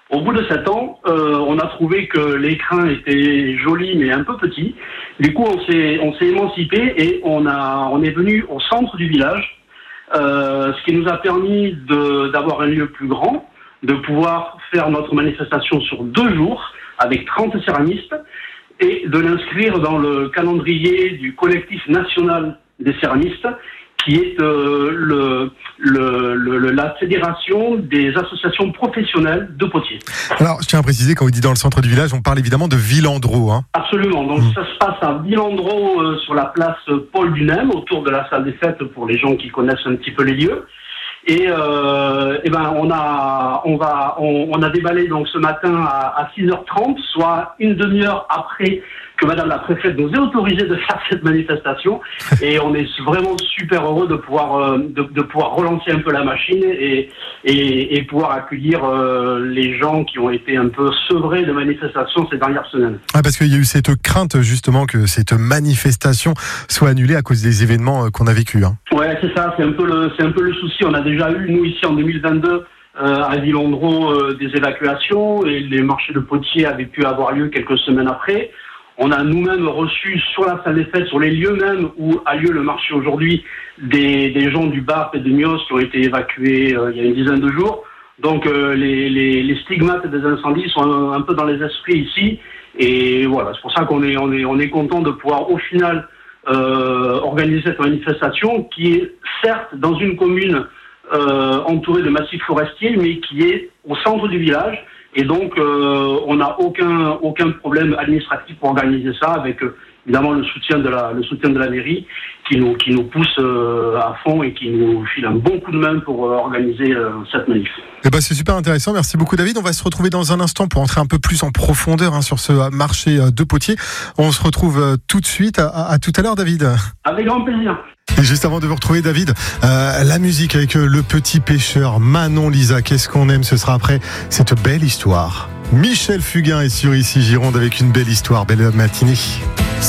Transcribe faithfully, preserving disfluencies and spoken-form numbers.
Au bout de sept ans, euh, on a trouvé que l'écrin était joli mais un peu petit. Du coup, on s'est, on s'est émancipé et on a, on est venu au centre du village, euh, ce qui nous a permis de, d'avoir un lieu plus grand, de pouvoir faire notre manifestation sur deux jours avec trente céramistes et de l'inscrire dans le calendrier du collectif national des céramistes, qui est euh, le, le, le, la fédération des associations professionnelles de potiers. Alors, je tiens à préciser, quand vous dites dans le centre du village, on parle évidemment de Villandreau. Hein. Absolument. Donc, mmh. ça se passe à Villandreau, euh, sur la place Paul Dunem, autour de la salle des fêtes, pour les gens qui connaissent un petit peu les lieux. Et, euh, et ben, on a, on va, on, on a déballé donc ce matin à, à six heures trente, soit une demi-heure après que Madame la Préfète nous ait autorisé de faire cette manifestation. Et on est vraiment super heureux de pouvoir, euh, de, de pouvoir relancer un peu la machine et, et, et pouvoir accueillir euh, les gens qui ont été un peu sevrés de manifestations ces dernières semaines. Ah, parce qu'il y a eu cette crainte justement que cette manifestation soit annulée à cause des événements qu'on a vécus. Hein. Ouais, c'est ça, c'est un peu le, c'est un peu le souci. On a déjà eu, nous, ici, en deux mille vingt-deux, euh, à Villandreau, euh, des évacuations, et les marchés de potiers avaient pu avoir lieu quelques semaines après. On a nous-mêmes reçu sur la salle des fêtes, sur les lieux même où a lieu le marché aujourd'hui, des, des gens du Barp et de Mios qui ont été évacués euh, il y a une dizaine de jours. Donc euh, les, les, les stigmates des incendies sont un, un peu dans les esprits ici. Et voilà, c'est pour ça qu'on est, on est, on est content de pouvoir au final euh, organiser cette manifestation qui est certes dans une commune euh, entourée de massifs forestiers, mais qui est au centre du village. Et donc, euh, on n'a aucun aucun problème administratif pour organiser ça, avec euh, évidemment le soutien de la le soutien de la mairie qui nous qui nous pousse euh, à fond et qui nous file un bon coup de main pour euh, organiser euh, cette manif. Eh ben, c'est super intéressant. Merci beaucoup, David. On va se retrouver dans un instant pour entrer un peu plus en profondeur hein, sur ce marché de potiers. On se retrouve euh, tout de suite. À, à, à tout à l'heure, David. Avec grand plaisir. Et juste avant de vous retrouver, David, euh, la musique avec euh, le petit pêcheur Manon Lisa. Qu'est-ce qu'on aime, ce sera après cette belle histoire. Michel Fugain est sur Ici Gironde avec une belle histoire. Belle matinée.